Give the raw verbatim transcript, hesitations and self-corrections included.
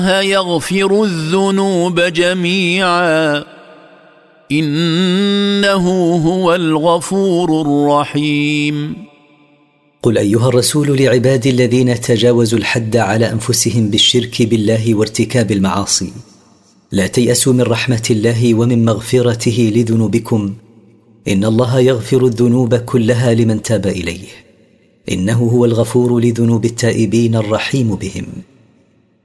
يغفر الذنوب جميعا إنه هو الغفور الرحيم. قل أيها الرسول لعبادي الذين تجاوزوا الحد على أنفسهم بالشرك بالله وارتكاب المعاصي، لا تيأسوا من رحمة الله ومن مغفرته لذنوبكم، إن الله يغفر الذنوب كلها لمن تاب إليه، إنه هو الغفور لذنوب التائبين الرحيم بهم.